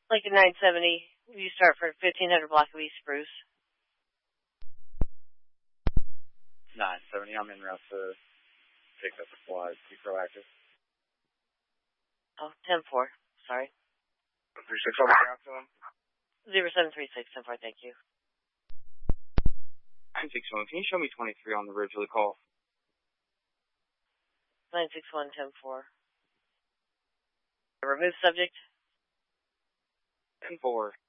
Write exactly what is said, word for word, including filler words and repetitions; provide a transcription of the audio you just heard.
Lincoln nine seventy, you start for fifteen hundred block of East Spruce. nine seventy, I'm en route to pick up supplies. Be proactive. Oh, ten four, sorry. three six, I'll be out to him. zero seven three six, ten four, thank you. nine six one, can you show me twenty-three on the Ridgely call? nine six one, ten four. Remove subject. ten four.